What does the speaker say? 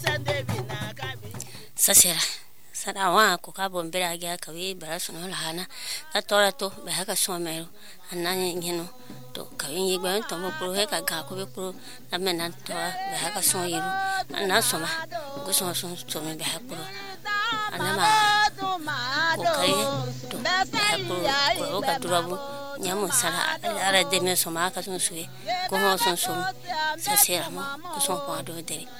Sasera sarawa ko ka bombera ga ka we bara suno lahana ta tora to be haka somero anani ngeno to ka yin gba to mo pro he ka ga ko be pro na mena to be haka so yiru na soma go so me be haka pro anama ko kai to be haka ko ka turabu nyamu sala ara de me soma ka so suwe ko ho so sasera mo ko so po do de